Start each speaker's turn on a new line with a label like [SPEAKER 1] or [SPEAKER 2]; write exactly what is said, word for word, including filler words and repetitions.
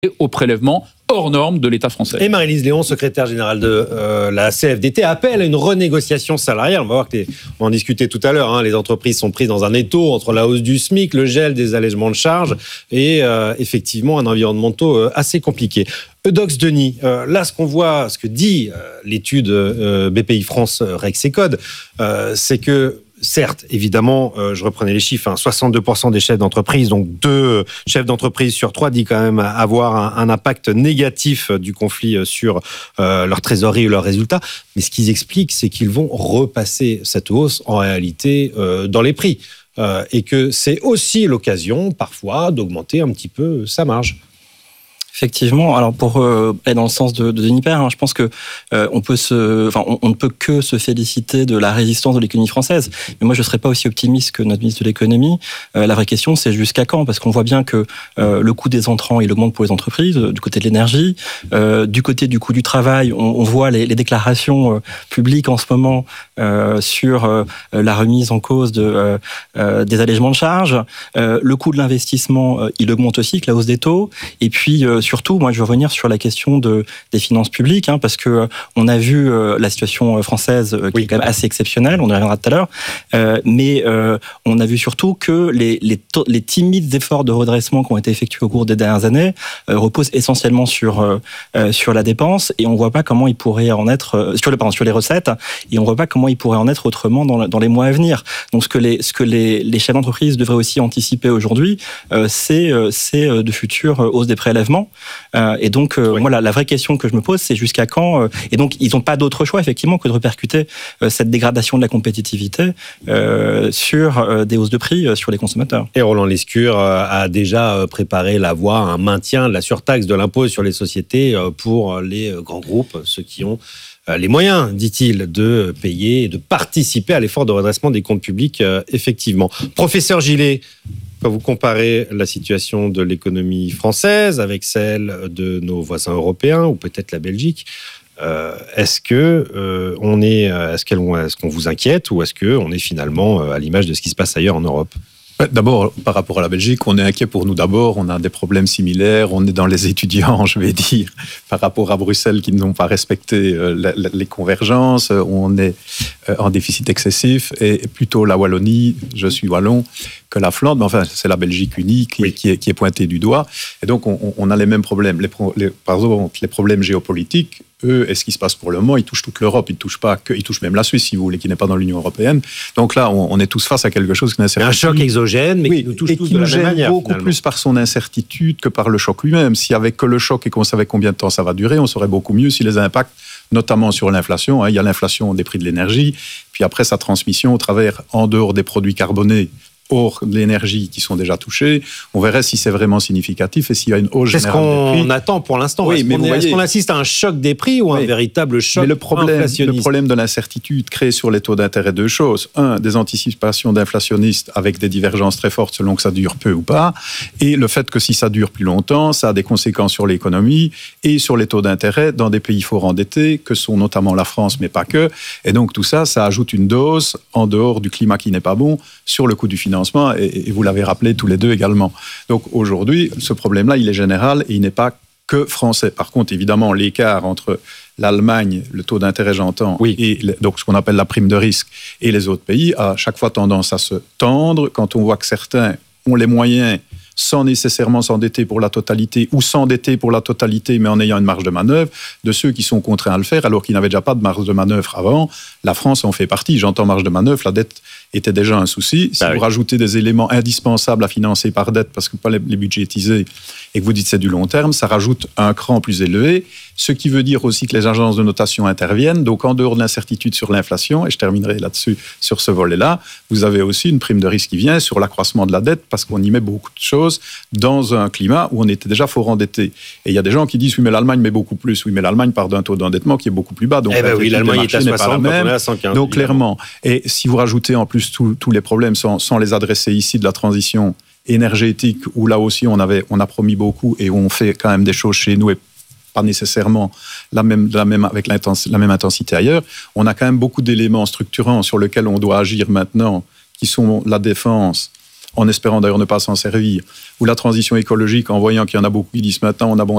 [SPEAKER 1] au prélèvement hors norme de l'État français.
[SPEAKER 2] Et Marie-Lise Léon, secrétaire générale de euh, la C F D T, appelle à une renégociation salariale. On va voir que les, on va en discuter tout à l'heure. Hein, les entreprises sont prises dans un étau entre la hausse du SMIC, le gel des allègements de charges et euh, effectivement un environnement euh, assez compliqué. Eudoxe Denis, euh, là ce qu'on voit, ce que dit euh, l'étude euh, B P I France euh, Rexecode, euh, c'est que certes, évidemment, euh, je reprenais les chiffres, hein, soixante-deux pour cent des chefs d'entreprise, donc deux chefs d'entreprise sur trois, dit quand même avoir un, un impact négatif du conflit sur euh, leur trésorerie et leurs résultats. Mais ce qu'ils expliquent, c'est qu'ils vont repasser cette hausse en réalité euh, dans les prix. Euh, et que c'est aussi l'occasion, parfois, d'augmenter un petit peu sa marge.
[SPEAKER 3] Effectivement. Alors pour euh, aller dans le sens de, de Denis Père, hein, je pense que euh, on peut se, enfin on, on ne peut que se féliciter de la résistance de l'économie française. Mais moi je serais pas aussi optimiste que notre ministre de l'économie. Euh, la vraie question c'est jusqu'à quand, parce qu'on voit bien que euh, le coût des entrants il augmente pour les entreprises, euh, du côté de l'énergie, euh, du côté du coût du travail, on, on voit les, les déclarations euh, publiques en ce moment euh, sur euh, la remise en cause de euh, euh, des allègements de charges. Euh, le coût de l'investissement euh, il augmente aussi avec la hausse des taux. Et puis euh, surtout, moi, je veux revenir sur la question de, des finances publiques, hein, parce que euh, on a vu euh, la situation française euh, qui oui. est quand même assez exceptionnelle, on y reviendra tout à l'heure, euh, mais euh, on a vu surtout que les, les, to- les timides efforts de redressement qui ont été effectués au cours des dernières années euh, reposent essentiellement sur, euh, euh, sur la dépense, et on ne voit pas comment il pourrait en être, euh, sur, le, pardon, sur les recettes, et on ne voit pas comment il pourrait en être autrement dans, dans les mois à venir. Donc ce que les, ce que les, les chefs d'entreprise devraient aussi anticiper aujourd'hui, euh, c'est, euh, c'est de futures hausses des prélèvements. Euh, et donc, euh, oui. moi, la, la vraie question que je me pose, c'est jusqu'à quand euh, et donc, ils n'ont pas d'autre choix, effectivement, que de répercuter euh, cette dégradation de la compétitivité euh, sur euh, des hausses de prix euh, sur les consommateurs.
[SPEAKER 2] Et Roland Lescure euh, a déjà préparé la voie à un maintien de la surtaxe de l'impôt sur les sociétés euh, pour les grands groupes, ceux qui ont euh, les moyens, dit-il, de payer et de participer à l'effort de redressement des comptes publics, euh, effectivement. Professeur Gillet, quand vous comparez la situation de l'économie française avec celle de nos voisins européens ou peut-être la Belgique, euh, est-ce que euh, on est, est-ce qu'on, est-ce qu'on vous inquiète ou est-ce que on est finalement à l'image de ce qui se passe ailleurs en Europe ?
[SPEAKER 4] D'abord, par rapport à la Belgique, on est inquiet pour nous d'abord. On a des problèmes similaires. On est dans les étudiants, je vais dire, par rapport à Bruxelles qui n'ont pas respecté les convergences. On est en déficit excessif et plutôt la Wallonie, je suis wallon, que la Flandre. Mais enfin, c'est la Belgique unie qui, oui. qui, est, qui est pointée du doigt. Et donc, on, on a les mêmes problèmes. Les, les, par exemple, les problèmes géopolitiques, eux, et ce qui se passe pour le moment, ils touchent toute l'Europe, ils ne touchent pas que, ils touchent même la Suisse, si vous voulez, qui n'est pas dans l'Union européenne. Donc là, on, on est tous face à quelque chose qui n'est
[SPEAKER 2] un choc exogène, mais oui, qui nous touche tous de la même manière.
[SPEAKER 4] Beaucoup
[SPEAKER 2] finalement.
[SPEAKER 4] Plus par son incertitude que par le choc lui-même. S'il n'y avait que le choc et qu'on savait combien de temps ça va durer, on saurait beaucoup mieux si les impacts, notamment sur l'inflation, hein, il y a l'inflation des prix de l'énergie, puis après sa transmission au travers, en dehors des produits carbonés, hors de l'énergie qui sont déjà touchés, on verrait si c'est vraiment significatif et s'il y a une hausse générale des prix.
[SPEAKER 2] Qu'est-ce qu'on attend pour l'instant ?
[SPEAKER 4] Oui,
[SPEAKER 2] est-ce,
[SPEAKER 4] mais
[SPEAKER 2] qu'on est,
[SPEAKER 4] voyez,
[SPEAKER 2] est-ce qu'on assiste à un choc des prix ou oui. un véritable choc
[SPEAKER 4] mais le problème,
[SPEAKER 2] inflationniste ?
[SPEAKER 4] Le problème de l'incertitude créé sur les taux d'intérêt, deux choses. Un, des anticipations d'inflationnistes avec des divergences très fortes selon que ça dure peu ou pas. Et le fait que si ça dure plus longtemps, ça a des conséquences sur l'économie et sur les taux d'intérêt dans des pays fort endettés, que sont notamment la France, mais pas que. Et donc tout ça, ça ajoute une dose en dehors du climat qui n'est pas bon sur le coût du financement. Et, et vous l'avez rappelé tous les deux également. Donc aujourd'hui, ce problème-là, il est général et il n'est pas que français. Par contre, évidemment, l'écart entre l'Allemagne, le taux d'intérêt, j'entends, oui. et donc ce qu'on appelle la prime de risque, et les autres pays, a chaque fois tendance à se tendre quand on voit que certains ont les moyens sans nécessairement s'endetter pour la totalité ou s'endetter pour la totalité mais en ayant une marge de manœuvre, de ceux qui sont contraints à le faire alors qu'ils n'avaient déjà pas de marge de manœuvre avant. La France en fait partie. J'entends marge de manœuvre, la dette était déjà un souci. Si bah vous oui. rajoutez des éléments indispensables à financer par dette parce que pas les, les budgétiser et que vous dites c'est du long terme, ça rajoute un cran plus élevé, ce qui veut dire aussi que les agences de notation interviennent. Donc en dehors de l'incertitude sur l'inflation, et je terminerai là-dessus sur ce volet-là, vous avez aussi une prime de risque qui vient sur l'accroissement de la dette parce qu'on y met beaucoup de choses dans un climat où on était déjà fort endetté. Et il y a des gens qui disent oui mais l'Allemagne met beaucoup plus, oui mais l'Allemagne part d'un taux d'endettement qui est beaucoup plus bas. Donc
[SPEAKER 2] eh ben oui, l'Allemagne est à soixante,
[SPEAKER 4] même.
[SPEAKER 2] On est à cent quinze.
[SPEAKER 4] Donc clairement, et si vous rajoutez en plus tous, tous les problèmes sans, sans les adresser ici de la transition énergétique où là aussi on avait, on a promis beaucoup et où on fait quand même des choses chez nous et pas nécessairement la même, la même, avec la même intensité ailleurs, on a quand même beaucoup d'éléments structurants sur lesquels on doit agir maintenant, qui sont la défense, en espérant d'ailleurs ne pas s'en servir, ou la transition écologique en voyant qu'il y en a beaucoup qui disent maintenant on abandonne